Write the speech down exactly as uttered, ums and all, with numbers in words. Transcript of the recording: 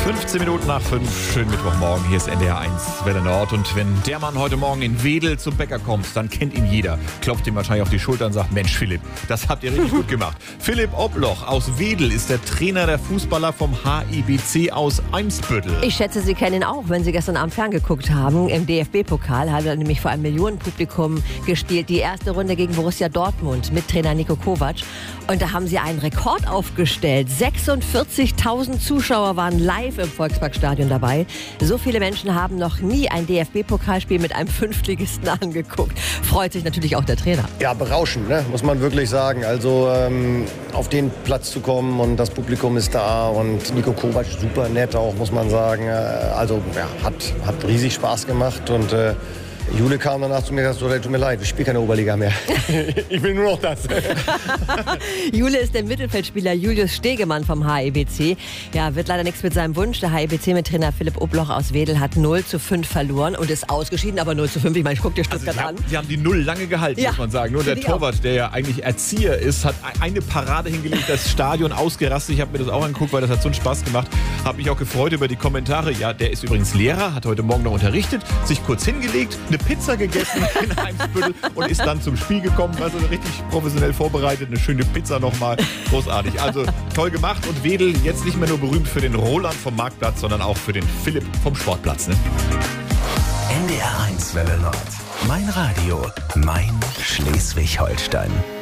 fünfzehn Minuten nach fünf. Schönen Mittwochmorgen. Hier ist N D R eins Welle Nord. Und wenn der Mann heute Morgen in Wedel zum Bäcker kommt, dann kennt ihn jeder. Klopft ihm wahrscheinlich auf die Schulter und sagt, Mensch Philipp, das habt ihr richtig gut gemacht. Philipp Obloch aus Wedel ist der Trainer der Fußballer vom H I B C aus Eimsbüttel. Ich schätze, Sie kennen ihn auch, wenn Sie gestern Abend ferngeguckt haben. Im D F B-Pokal hat er nämlich vor einem Millionenpublikum gespielt. Die erste Runde gegen Borussia Dortmund mit Trainer Niko Kovac. Und da haben sie einen Rekord aufgestellt. sechsundvierzigtausend Zuschauer waren live im Volksparkstadion dabei. So viele Menschen haben noch nie ein D F B-Pokalspiel mit einem Fünftligisten angeguckt. Freut sich natürlich auch der Trainer. Ja, berauschend, ne? Muss man wirklich sagen. Also ähm, auf den Platz zu kommen und das Publikum ist da und Niko Kovac super nett auch, muss man sagen. Also ja, hat, hat riesig Spaß gemacht und äh, Jule kam danach zu mir und sagte, tut mir leid, ich spiele keine Oberliga mehr. Ich will nur noch das. Jule ist der Mittelfeldspieler Julius Stegemann vom H I B C. Ja, wird leider nichts mit seinem Wunsch. Der H I B C mit Trainer Philipp Obloch aus Wedel hat null zu fünf verloren und ist ausgeschieden, aber null zu fünf. Ich meine, ich guck dir Stuttgart also an. Sie haben die Null lange gehalten, ja, muss man sagen. Nur der Torwart, der ja eigentlich Erzieher ist, hat eine Parade hingelegt, das Stadion ausgerastet. Ich habe mir das auch angeguckt, weil das hat so einen Spaß gemacht. Habe mich auch gefreut über die Kommentare. Ja, der ist übrigens Lehrer, hat heute Morgen noch unterrichtet, sich kurz hingelegt, eine Pizza gegessen in Eimsbüttel und ist dann zum Spiel gekommen. Also richtig professionell vorbereitet, eine schöne Pizza nochmal. Großartig. Also toll gemacht und Wedel jetzt nicht mehr nur berühmt für den Roland vom Marktplatz, sondern auch für den Philipp vom Sportplatz. Ne? N D R eins Welle Nord. Mein Radio, mein Schleswig-Holstein.